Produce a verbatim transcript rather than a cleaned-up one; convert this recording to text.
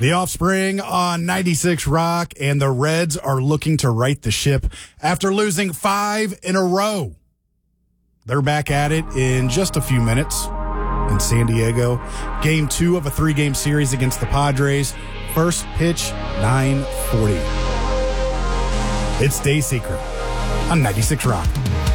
The Offspring on ninety-six Rock, and the Reds are looking to right the ship after losing five in a row. They're back at it in just a few minutes in San Diego. Game two of a three-game series against the Padres. First pitch, nine forty. It's Day Secret on ninety-six Rock.